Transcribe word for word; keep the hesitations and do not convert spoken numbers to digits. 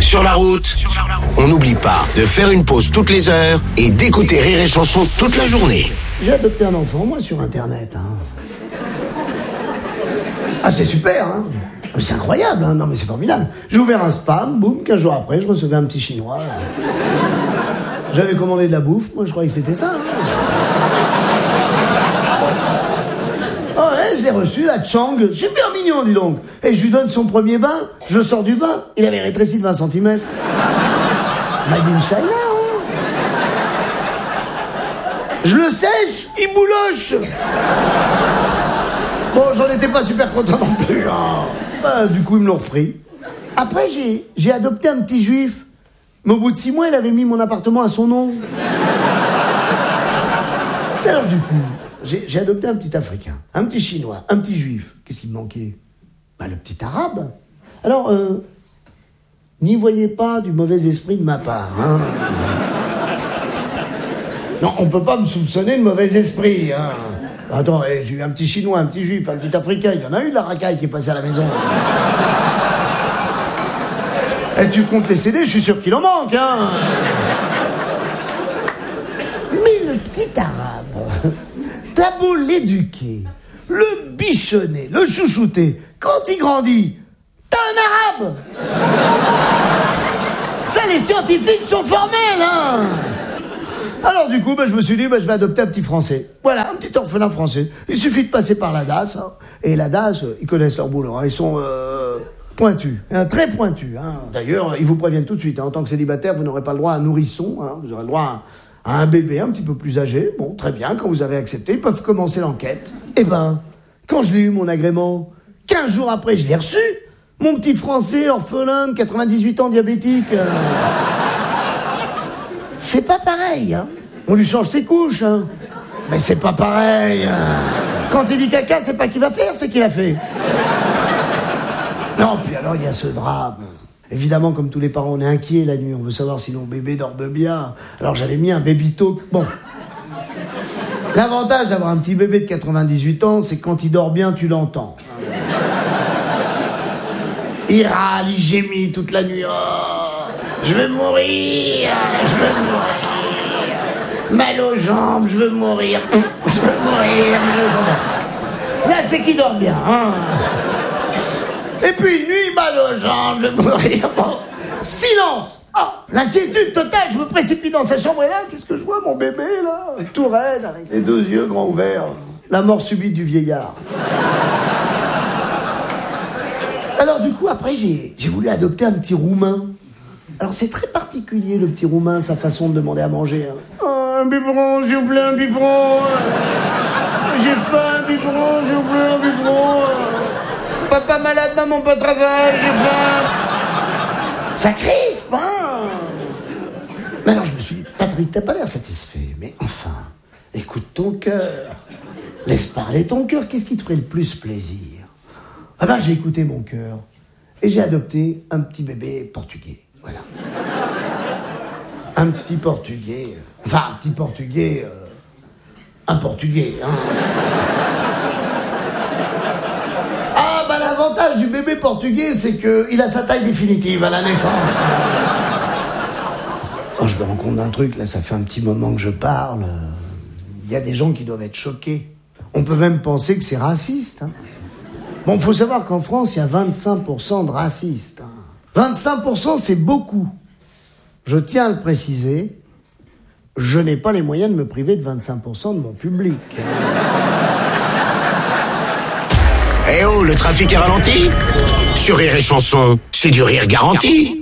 Sur la route, on n'oublie pas de faire une pause toutes les heures et d'écouter Rire et Chanson toute la journée. J'ai adopté un enfant, moi, sur Internet. Hein. Ah, c'est super, hein. C'est incroyable, hein. Non, mais c'est formidable. J'ai ouvert un spam, boum, quinze jours après, je recevais un petit chinois. J'avais commandé de la bouffe, moi, je croyais que c'était ça. Hein. Oh, ouais, je l'ai reçu, la Chang, super mignon, dis donc. Et je lui donne son premier bain, je sors du bain, il avait rétréci de vingt centimètres. Made in China, hein. Je le sèche, il bouloche. Bon, j'en étais pas super content non plus, hein. Bah, du coup, ils me l'ont repris. Après, j'ai, j'ai adopté un petit juif. Mais au bout de six mois, il avait mis mon appartement à son nom. Alors, du coup, j'ai, j'ai adopté un petit Africain, un petit Chinois, un petit Juif. Qu'est-ce qui me manquait? Bah, le petit Arabe. Alors, euh, n'y voyez pas du mauvais esprit de ma part, hein. Non, on peut pas me soupçonner de mauvais esprit, hein. Attends, eh, j'ai eu un petit Chinois, un petit Juif, un petit Africain. Il y en a eu de la racaille qui est passée à la maison. Et tu comptes les C D, je suis sûr qu'il en manque, hein. Mais le petit Arabe, t'as beau l'éduquer, le bichonner, le chouchouter, quand il grandit, t'as un Arabe. Ça, les scientifiques sont formels, hein. Alors du coup, bah, je me suis dit, bah, je vais adopter un petit Français. Voilà, un petit orphelin français. Il suffit de passer par la D A S. Hein. Et la D A S, ils connaissent leur boulot. Hein. Ils sont euh, pointus, hein, très pointus. Hein. D'ailleurs, ils vous préviennent tout de suite. Hein. En tant que célibataire, vous n'aurez pas le droit à un nourrisson. Hein. Vous aurez le droit à, à un bébé un petit peu plus âgé. Bon, très bien, quand vous avez accepté, ils peuvent commencer l'enquête. Eh ben, quand je l'ai eu, mon agrément, quinze jours après, je l'ai reçu. Mon petit Français, orphelin de quatre-vingt-dix-huit ans, diabétique... Euh... C'est pas pareil, hein. On lui change ses couches, hein. Mais c'est pas pareil, hein. Quand il dit caca, c'est pas qu'il va faire, c'est qu'il a fait. Non, puis alors, il y a ce drame. Évidemment, comme tous les parents, on est inquiets la nuit. On veut savoir si nos bébés dorment bien. Alors, j'avais mis un baby talk. Bon. L'avantage d'avoir un petit bébé de quatre-vingt-dix-huit ans, c'est que quand il dort bien, tu l'entends. Il râle, il gémit toute la nuit. Oh. Je veux mourir, je veux mourir. Mal aux jambes, je veux mourir. Je veux mourir, je veux mourir. Là, c'est qu'il dort bien, hein. Et puis, nuit, mal aux jambes, je veux mourir. Bon. Silence. Oh, l'inquiétude totale, je me précipite dans sa chambre et là, qu'est-ce que je vois, mon bébé, là, tout raide, avec les deux yeux grands ouverts. La mort subite du vieillard. Alors, du coup, après, j'ai, j'ai voulu adopter un petit Roumain. Alors c'est très particulier le petit Roumain, sa façon de demander à manger. Hein. Oh, un biberon, s'il vous plaît, un biberon. J'ai faim, un biberon, s'il vous plaît, un biberon. Papa malade, maman pas de travail, j'ai faim. Ça crispe, hein. Mais alors je me suis dit, Patrick, t'as pas l'air satisfait, mais enfin, écoute ton cœur. Laisse parler ton cœur, qu'est-ce qui te ferait le plus plaisir? Ah ben j'ai écouté mon cœur et j'ai adopté un petit bébé portugais. Voilà. Un petit portugais. Euh, enfin, un petit portugais. Euh, un portugais, hein. Ah, bah l'avantage du bébé portugais, c'est qu'il a sa taille définitive à la naissance. Oh, je me rends compte d'un truc, là, ça fait un petit moment que je parle. Il y a des gens qui doivent être choqués. On peut même penser que c'est raciste, hein. Bon, il faut savoir qu'en France, il y a vingt-cinq pour cent de racistes, hein. vingt-cinq pour cent, c'est beaucoup. Je tiens à le préciser, je n'ai pas les moyens de me priver de vingt-cinq pour cent de mon public. Eh oh, le trafic est ralenti? Sur Rire et Chanson, c'est du rire garanti.